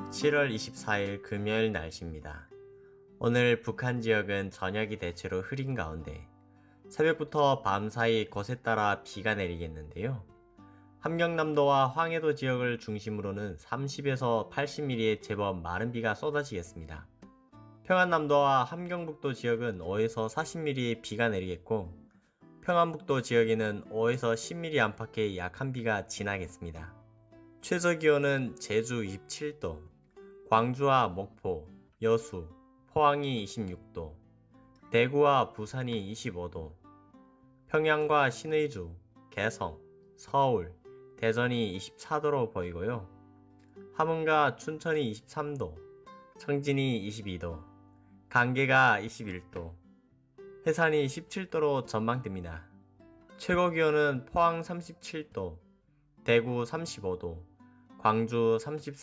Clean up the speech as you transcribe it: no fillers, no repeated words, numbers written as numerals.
7월 24일 금요일 날씨입니다. 오늘 북한 지역은 저녁이 대체로 흐린 가운데 새벽부터 밤 사이 곳에 따라 비가 내리겠는데요. 함경남도와 황해도 지역을 중심으로는 30에서 80mm의 제법 마른 비가 쏟아지겠습니다. 평안남도와 함경북도 지역은 5에서 40mm의 비가 내리겠고, 평안북도 지역에는 5에서 10mm 안팎의 약한 비가 지나겠습니다. 최저기온은 제주 27도, 광주와 목포, 여수, 포항이 26도, 대구와 부산이 25도, 평양과 신의주, 개성, 서울, 대전이 24도로 보이고요. 함흥과 춘천이 23도, 청진이 22도, 강계가 21도, 해산이 17도로 전망됩니다. 최고기온은 포항 37도, 대구 35도, 광주 34도,